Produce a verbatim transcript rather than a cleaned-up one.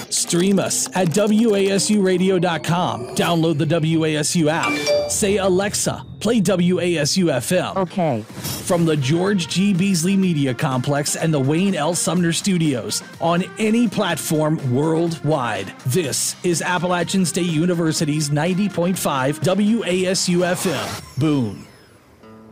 Stream us at W A S U radio dot com. Download the W A S U app. Say, Alexa, play W A S U F M. Okay. From the George G. Beasley Media Complex and the Wayne L. Sumner Studios on any platform worldwide. This is Appalachian State University's ninety point five W A S U F M. Boone.